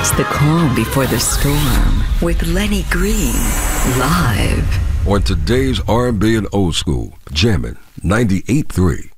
It's the calm before the storm with Lenny Green, live. On today's R&B and Old School, jamming 98.3